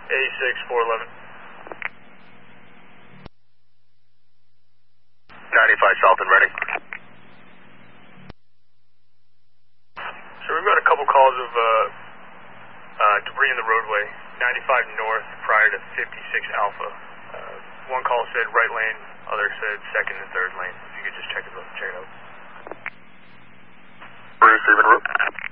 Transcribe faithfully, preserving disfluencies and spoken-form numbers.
eighty-six, four eleven. ninety-five south and ready. So we've got a couple calls of uh, uh, debris in the roadway, ninety-five north prior to fifty-six Alpha. Uh, one call said right lane, other said second and third lane. If you could just check it, check it out. Receiving route.